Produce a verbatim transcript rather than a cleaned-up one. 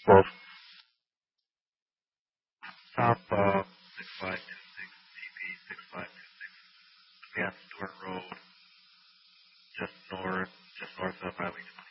Well, Top uh, six five two six T P six five two six Van Stewart Road, just north, just north of Highway